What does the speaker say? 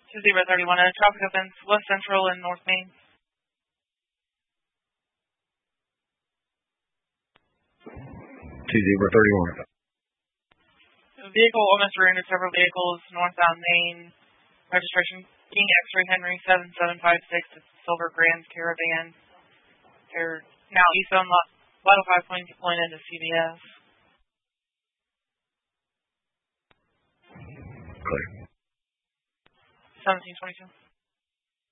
2031, a traffic offense, West Central and North Main. 2031. The vehicle almost rear-ended several vehicles northbound Main. Registration King X-Ray Henry 7756. It's Silver Grand Caravan. They're now east on Vital 5 going into CBS. Clear. 1722.